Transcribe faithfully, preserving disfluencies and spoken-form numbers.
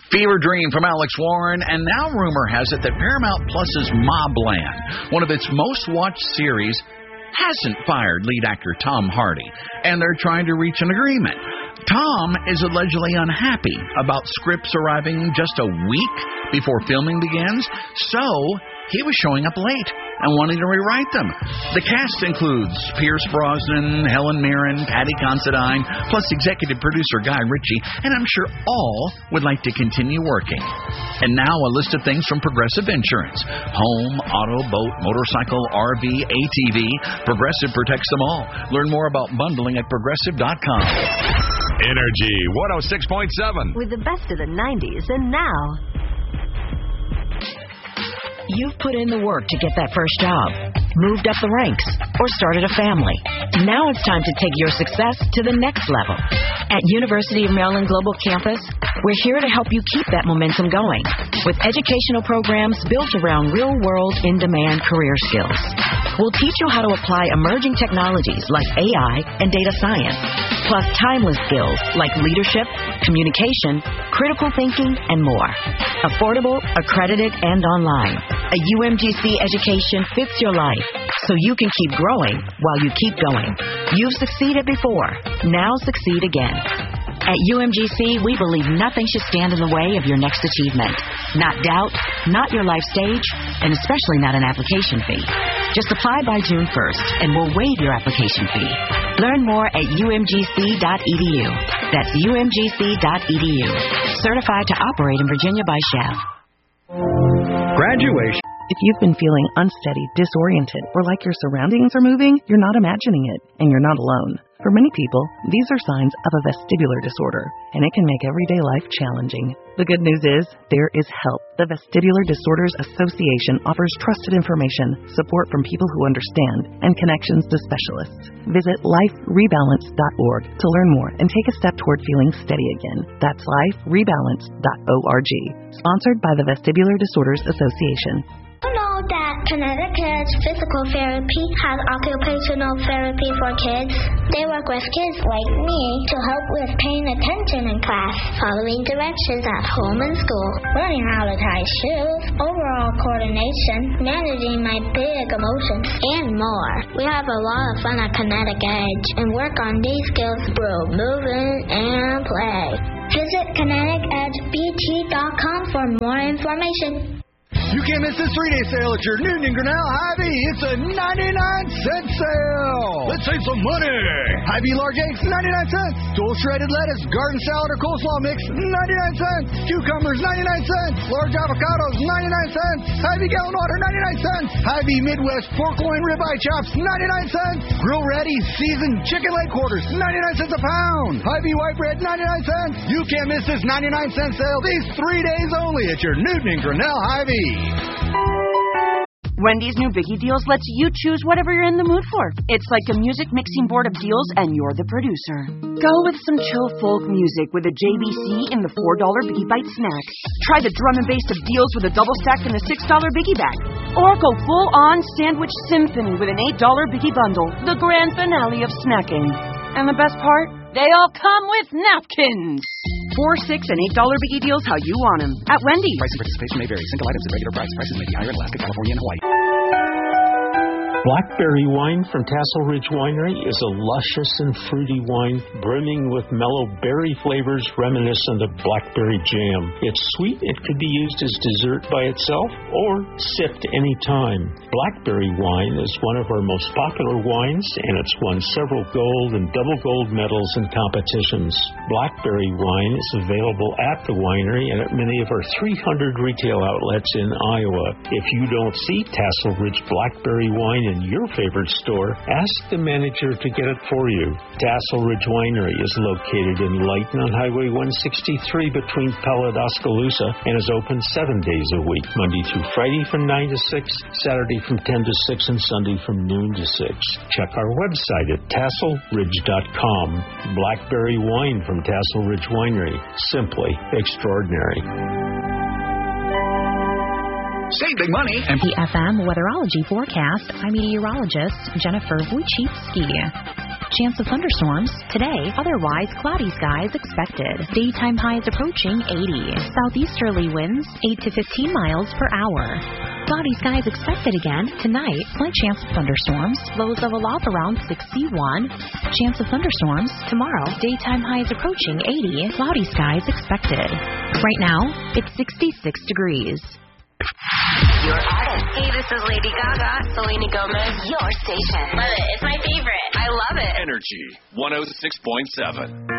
Fever dream from Alex Warren, and now rumor has it that Paramount Plus's Mobland, one of its most watched series, hasn't fired lead actor Tom Hardy, and they're trying to reach an agreement. Tom is allegedly unhappy about scripts arriving just a week before filming begins, so he was showing up late and wanting to rewrite them. The cast includes Pierce Brosnan, Helen Mirren, Patty Considine, plus executive producer Guy Ritchie, and I'm sure all would like to continue working. And now a list of things from Progressive Insurance. Home, auto, boat, motorcycle, R V, A T V. Progressive protects them all. Learn more about bundling at progressive dot com. Energy one oh six point seven. With the best of the nineties and now. You've put in the work to get that first job, moved up the ranks, or started a family. Now it's time to take your success to the next level. At University of Maryland Global Campus, we're here to help you keep that momentum going with educational programs built around real-world, in-demand career skills. We'll teach you how to apply emerging technologies like A I and data science, plus timeless skills like leadership, communication, critical thinking, and more. Affordable, accredited, and online. A U M G C education fits your life, so you can keep growing while you keep going. You've succeeded before. Now succeed again. At U M G C, we believe nothing should stand in the way of your next achievement. Not doubt, not your life stage, and especially not an application fee. Just apply by June first, and we'll waive your application fee. Learn more at U M G C dot E D U. That's U M G C dot E D U. Certified to operate in Virginia by S C H E V. Graduation. If you've been feeling unsteady, disoriented, or like your surroundings are moving, you're not imagining it, and you're not alone. For many people, these are signs of a vestibular disorder, and it can make everyday life challenging. The good news is, there is help. The Vestibular Disorders Association offers trusted information, support from people who understand, and connections to specialists. Visit life rebalance dot org to learn more and take a step toward feeling steady again. That's life rebalance dot org. Sponsored by the Vestibular Disorders Association. You know that Kinetic Kids Physical Therapy has occupational therapy for kids. They work with kids like me to help with paying attention in class, following directions at home and school, learning how to tie shoes, overall coordination, managing my big emotions, and more. We have a lot of fun at Kinetic Edge and work on these skills through movement and play. Visit kinetic edge b t dot com for more information. You can't miss this three-day sale at your Newton and Grinnell Hy-Vee. It's a ninety-nine cent sale. Let's save some money. Hy-Vee large eggs, ninety-nine cents. Dual shredded lettuce, garden salad, or coleslaw mix, ninety-nine cents. Cucumbers, ninety-nine cents. Large avocados, ninety-nine cents. Hy-Vee gallon water, ninety-nine cents. Hy-Vee Midwest pork loin ribeye chops, ninety-nine cents. Grill ready seasoned chicken leg quarters, ninety-nine cents a pound. Hy-Vee white bread, ninety-nine cents. You can't miss this ninety-nine cent sale these three days only at your Newton and Grinnell Hy-Vee. Wendy's new Biggie Deals lets you choose whatever you're in the mood for. It's like a music mixing board of deals, and you're the producer. Go with some chill folk music with a J B C in the four dollar Biggie Bite snack. Try the drum and bass of deals with a double stack in the six dollar Biggie Bag. Or go full-on sandwich symphony with an eight dollar Biggie Bundle, the grand finale of snacking. And the best part? They all come with napkins. Four, six, and eight dollar Biggie Deals how you want them. At Wendy's. Price and participation may vary. Single items at regular price. Prices may be higher in Alaska, California, and Hawaii. Blackberry wine from Tassel Ridge Winery is a luscious and fruity wine brimming with mellow berry flavors reminiscent of blackberry jam. It's sweet. It could be used as dessert by itself or sipped any time. Blackberry wine is one of our most popular wines, and it's won several gold and double gold medals in competitions. Blackberry wine is available at the winery and at many of our three hundred retail outlets in Iowa. If you don't see Tassel Ridge Blackberry wine in your favorite store, ask the manager to get it for you. Tassel Ridge Winery is located in Lighton on Highway one sixty-three between Pella and Oskaloosa and is open seven days a week, Monday through Friday from nine to six, Saturday from ten to six, and Sunday from noon to six. Check our website at tassel ridge dot com. Blackberry wine from Tassel Ridge Winery. Simply extraordinary. Save big money. And the F M Weatherology Forecast, I'm meteorologist Jennifer Wojcicki. Chance of thunderstorms today, otherwise cloudy skies expected. Daytime highs approaching eighty. Southeasterly winds eight to fifteen miles per hour. Cloudy skies expected again tonight. Slight chance of thunderstorms. Lows level off around sixty-one. Chance of thunderstorms tomorrow. Daytime highs approaching eighty. Cloudy skies expected. Right now, it's sixty-six degrees. Your artist. Hey, this is Lady Gaga. Selena Gomez. Your station. Love it. It's my favorite. I love it. Energy one oh six point seven.